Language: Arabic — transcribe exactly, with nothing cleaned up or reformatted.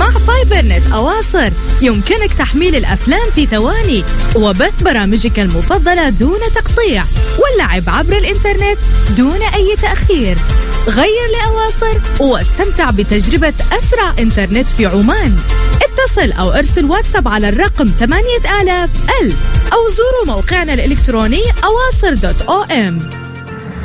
مع فايبر نت أواصر يمكنك تحميل الأفلام في ثواني وبث برامجك المفضلة دون تقطيع واللعب عبر الإنترنت دون أي تأخير. غير لأواصر واستمتع بتجربة أسرع إنترنت في عمان. اتصل أو ارسل واتساب على الرقم ثمانية آلاف ألف أو زوروا موقعنا الإلكتروني أواصر دوت أو إم.